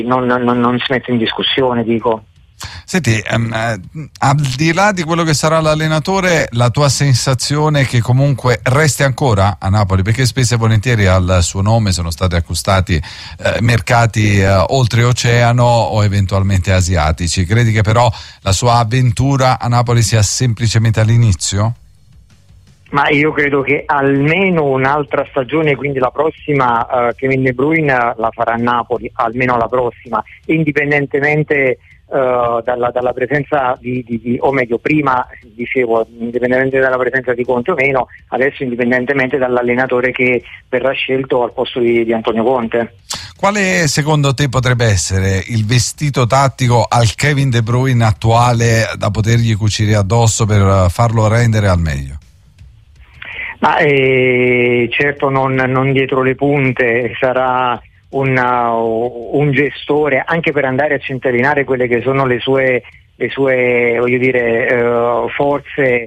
non si mette in discussione, dico. Senti, al di là di quello che sarà l'allenatore, la tua sensazione è che comunque resti ancora a Napoli, perché spesso e volentieri al suo nome sono stati accostati mercati oltreoceano o eventualmente asiatici. Credi che però la sua avventura a Napoli sia semplicemente all'inizio? Ma io credo che almeno un'altra stagione, quindi la prossima, Kevin De Bruyne la farà a Napoli, almeno la prossima, indipendentemente dalla presenza o meglio, prima dicevo, indipendentemente dalla presenza di Conte o meno, adesso indipendentemente dall'allenatore che verrà scelto al posto di Antonio Conte. Quale secondo te potrebbe essere il vestito tattico al Kevin De Bruyne attuale da potergli cucire addosso per farlo rendere al meglio? Ma certo non dietro le punte, sarà un gestore anche per andare a centellinare quelle che sono le sue voglio dire forze.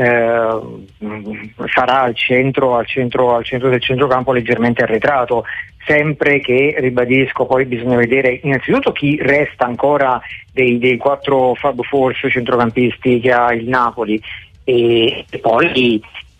Sarà al centro del centrocampo leggermente arretrato, sempre che, ribadisco, poi bisogna vedere innanzitutto chi resta ancora dei 4 Fab Force centrocampisti che ha il Napoli, e poi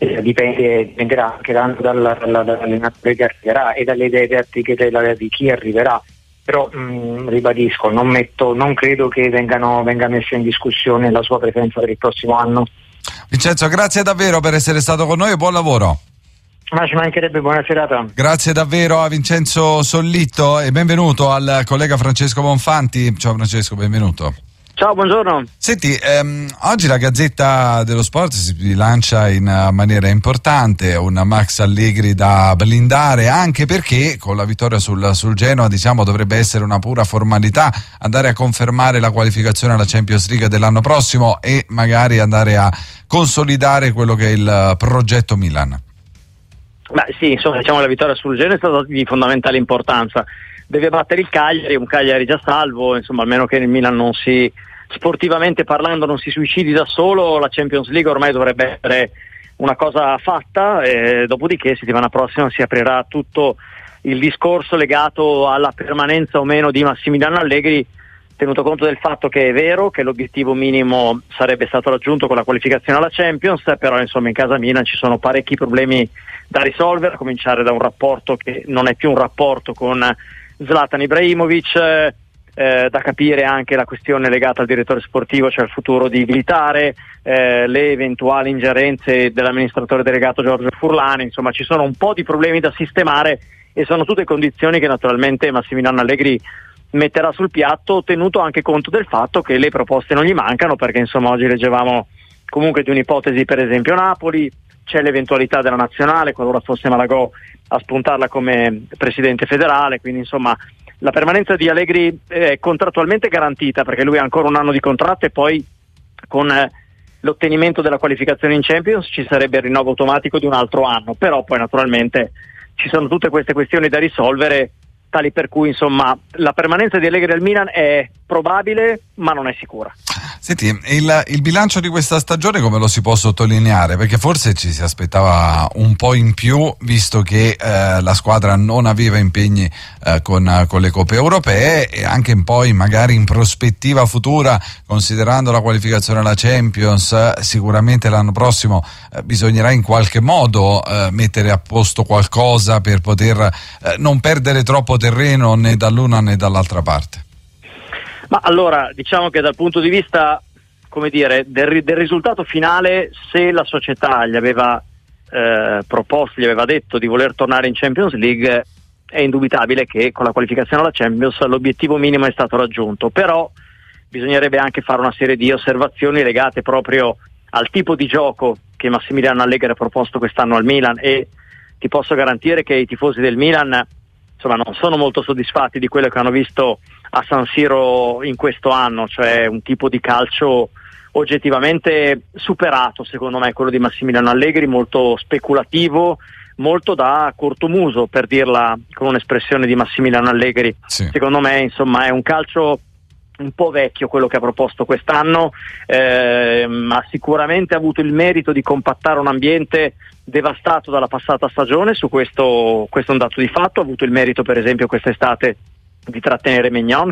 dipenderà anche tanto dall'allenatore che arriverà e dalle idee tattiche di chi arriverà. Però ribadisco, non credo che venga messa in discussione la sua presenza per il prossimo anno. Vincenzo, grazie davvero per essere stato con noi e buon lavoro. Ma ci mancherebbe, buona serata. Grazie davvero a Vincenzo Sollitto e benvenuto al collega Francesco Bonfanti. Ciao Francesco, benvenuto. Ciao, buongiorno. Senti, oggi la Gazzetta dello Sport si lancia in maniera importante, un Max Allegri da blindare, anche perché con la vittoria sul Genoa, diciamo, dovrebbe essere una pura formalità andare a confermare la qualificazione alla Champions League dell'anno prossimo e magari andare a consolidare quello che è il progetto Milan. Beh sì, insomma, diciamo la vittoria sul Genoa è stata di fondamentale importanza. Deve battere il Cagliari, un Cagliari già salvo, insomma, almeno che il Milan non si, sportivamente parlando, non si suicidi da solo. La Champions League ormai dovrebbe essere una cosa fatta, dopodiché settimana prossima si aprirà tutto il discorso legato alla permanenza o meno di Massimiliano Allegri, tenuto conto del fatto che è vero che l'obiettivo minimo sarebbe stato raggiunto con la qualificazione alla Champions, però insomma in casa Milan ci sono parecchi problemi da risolvere, a cominciare da un rapporto che non è più un rapporto con Zlatan Ibrahimovic, da capire anche la questione legata al direttore sportivo, cioè il futuro di Militare, le eventuali ingerenze dell'amministratore delegato Giorgio Furlani. Insomma ci sono un po' di problemi da sistemare e sono tutte condizioni che naturalmente Massimiliano Allegri metterà sul piatto, tenuto anche conto del fatto che le proposte non gli mancano, perché insomma oggi leggevamo comunque di un'ipotesi, per esempio Napoli, c'è l'eventualità della nazionale qualora fosse Malagò a spuntarla come presidente federale, quindi insomma la permanenza di Allegri è contrattualmente garantita, perché lui ha ancora un anno di contratto e poi con l'ottenimento della qualificazione in Champions ci sarebbe il rinnovo automatico di un altro anno, però poi naturalmente ci sono tutte queste questioni da risolvere, tali per cui insomma la permanenza di Allegri al Milan è probabile ma non è sicura. Senti, il bilancio di questa stagione come lo si può sottolineare? Perché forse ci si aspettava un po' in più, visto che la squadra non aveva impegni con le coppe europee, e anche un po' magari in prospettiva futura, considerando la qualificazione alla Champions, sicuramente l'anno prossimo bisognerà in qualche modo mettere a posto qualcosa per poter non perdere troppo terreno né dall'una né dall'altra parte. Ma allora, diciamo che dal punto di vista, come dire, del risultato finale, se la società gli aveva proposto, gli aveva detto di voler tornare in Champions League, è indubitabile che con la qualificazione alla Champions l'obiettivo minimo è stato raggiunto, però bisognerebbe anche fare una serie di osservazioni legate proprio al tipo di gioco che Massimiliano Allegri ha proposto quest'anno al Milan, e ti posso garantire che i tifosi del Milan insomma non sono molto soddisfatti di quello che hanno visto a San Siro in questo anno, cioè un tipo di calcio oggettivamente superato, secondo me, quello di Massimiliano Allegri, molto speculativo, molto da cortomuso, per dirla con un'espressione di Massimiliano Allegri. Sì. Secondo me insomma è un calcio un po' vecchio quello che ha proposto quest'anno, ma sicuramente ha avuto il merito di compattare un ambiente devastato dalla passata stagione. Su questo è un dato di fatto. Ha avuto il merito, per esempio, quest'estate di trattenere Maignan,